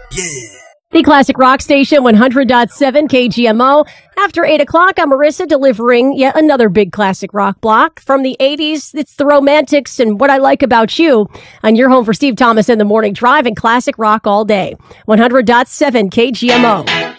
The Classic Rock Station, 100.7 KGMO. After 8 o'clock, I'm Marissa, delivering yet another big classic rock block. From the 80s, it's the Romantics and What I Like About You. On your home for Steve Thomas in the Morning Drive and classic rock all day. 100.7 KGMO.